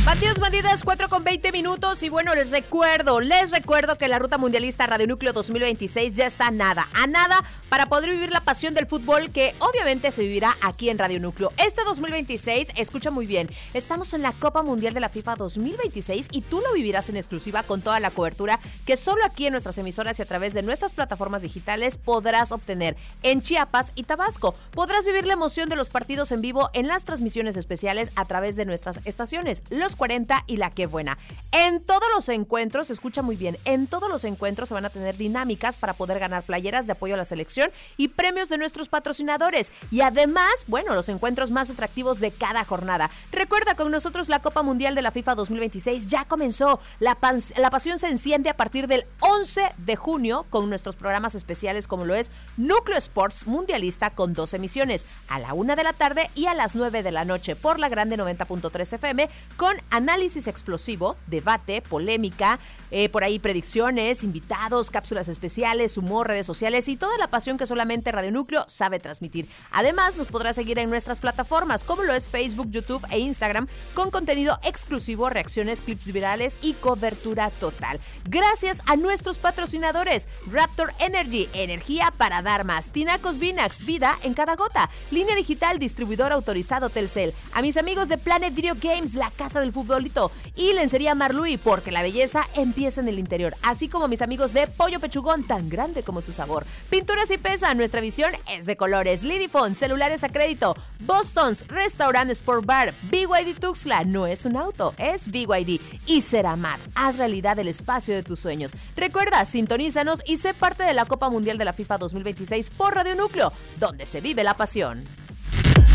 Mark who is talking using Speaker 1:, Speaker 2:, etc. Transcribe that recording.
Speaker 1: Bandidos, bandidas, 4:20 y bueno, les recuerdo que la Ruta Mundialista Radio Núcleo 2026 ya está a nada para poder vivir la pasión del fútbol que obviamente se vivirá aquí en Radio Núcleo. Este 2026, escucha muy bien, estamos en la Copa Mundial de la FIFA 2026 y tú lo vivirás en exclusiva con toda la cobertura que solo aquí en nuestras emisoras y a través de nuestras plataformas digitales podrás obtener en Chiapas y Tabasco. Podrás vivir la emoción de los partidos en vivo en las transmisiones especiales a través de nuestras estaciones, Los 40 y La Qué Buena. En todos los encuentros, escucha muy bien, en todos los encuentros se van a tener dinámicas para poder ganar playeras de apoyo a la selección y premios de nuestros patrocinadores. Y además, bueno, los encuentros más atractivos de cada jornada. Recuerda, con nosotros la Copa Mundial de la FIFA 2026 ya comenzó. La pasión se enciende a partir del 11 de junio con nuestros programas especiales como lo es Núcleo Sports Mundialista con 2 emisiones, a la 1 de la tarde y a las 9 de la noche por la Grande 90.3 FM con análisis explosivo, debate, polémica, por ahí predicciones, invitados, cápsulas especiales, humor, redes sociales y toda la pasión que solamente Radio Núcleo sabe transmitir. Además, nos podrás seguir en nuestras plataformas como lo es Facebook, YouTube e Instagram con contenido exclusivo, reacciones, clips virales y cobertura total. Gracias a nuestros patrocinadores: Raptor Energy, energía para dar más; Tinacos Vinax, vida en cada gota; Línea Digital, distribuidor autorizado Telcel; a mis amigos de Planet Video Games, la casa del futbolito; y Lencería Marluí, porque la belleza empieza en el interior, así como mis amigos de Pollo Pechugón, tan grande como su sabor; Pinturas y Pesa, nuestra visión es de colores; Lidifone, celulares a crédito; Boston's, restaurante Sport Bar; BYD Tuxtla, no es un auto, es BYD; y Ceramat, haz realidad el espacio de tus sueños. Recuerda, sintonízanos y sé parte de la Copa Mundial de la FIFA 2026 por Radio Núcleo, donde se vive la pasión.